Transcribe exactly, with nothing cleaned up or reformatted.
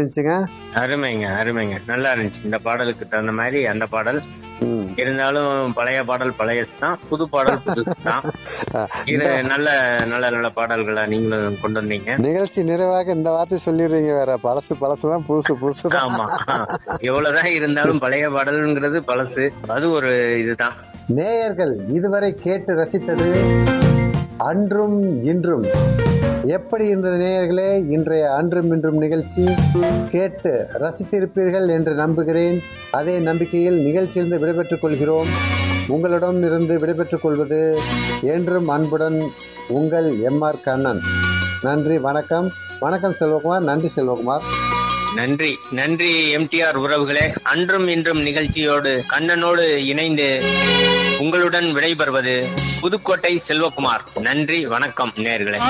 இருந்துச்சுங்க? அருமைங்க அருமைங்க நல்லா இருந்துச்சு. இந்த பாடலுக்கு தகுந்த மாதிரி அந்த பாடல் இருந்தாலும் பழைய பாடல் பழையதுதான், புது பாடல் புதுசுதான். இது நல்ல நல்ல நல்ல பாடல்களா நீங்களும் கொண்டு வந்தீங்க. நிகழ்ச்சி நிறைவாக இந்த வார்த்தை சொல்லிடுறீங்க வேற, பழசு பழசுதான், புதுசு புதுசு. ஆமா, எவ்வளவுதான் இருந்தாலும் பழைய பாடல்ங்கிறது பழசு, அது ஒரு இதுதான். நேயர்கள் இதுவரை கேட்டு ரசித்தது அன்றும் இன்றும். எப்படி இருந்தது நேயர்களே இன்றைய அன்றும் இன்றும் நிகழ்ச்சி? கேட்டு ரசித்திருப்பீர்கள் என்று நம்புகிறேன். அதே நம்பிக்கையில் நிகழ்ச்சியிலிருந்து விடைபெற்றுக் கொள்கிறோம். உங்களிடம் இருந்து விடைபெற்றுக் கொள்வது என்றும் அன்புடன் உங்கள் எம் ஆர் கண்ணன். நன்றி, வணக்கம். வணக்கம் செல்வகுமார். நன்றி செல்வகுமார். நன்றி நன்றி எம்டிஆர் உறவுகளே. அன்றும் இன்றும் நிகழ்ச்சியோடு கண்ணனோடு இணைந்து உங்களுடன் விடைபெறுவது புதுக்கோட்டை செல்வகுமார். நன்றி, வணக்கம் நேயர்களே.